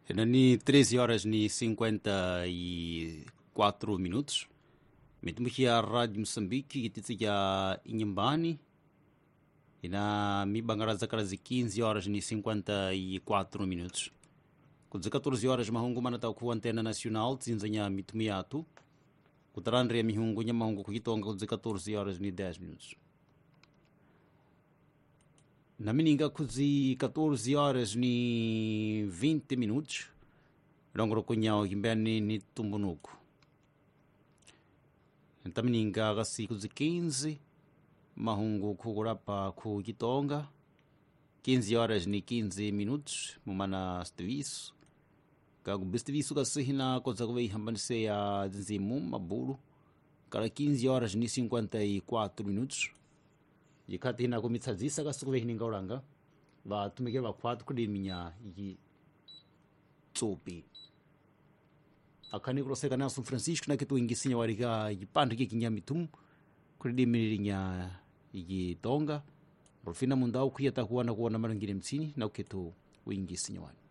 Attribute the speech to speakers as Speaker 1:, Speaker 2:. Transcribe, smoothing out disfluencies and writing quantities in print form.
Speaker 1: Ni 13 horas ni 54 minutos. Mitumikia Rádio Moçambique kititikia Inhambane. Ina mibangaraza karazi 15 horas ni 54 minutos. Kuzi 14 horas mahungu manata ku antena nacional tsinzanya mitumiatu. Kutarandria mihungu nya mahungu kukitonga kuzi 14 horas ni 10 minutos. Na mininga kuzi 14 horas ni 20 minutos. Rongro kunyao kimbani ni tumbunuku. Então mininga gasi kuzi 15 mahungu kugurapa ku Kitonga. 15 horas ni 15 minutos mumana stivisu. Kagu bistivisu kasihina koza kuwei hambanise ya zinzimu maburu. Kara 15 horas ni 54 minutos. Yikati hina kumitsazisa kasukuwe hininga oranga. Va tumike va kwatu kudiminya yi tsopi. Akani kuroseka na São Francisco na kitu ingisinya warika yipando kinyamitum kudiminya yi Tonga. Rofina mundau kuyata kuwana marangire mtsini na uketu ingisinya wani.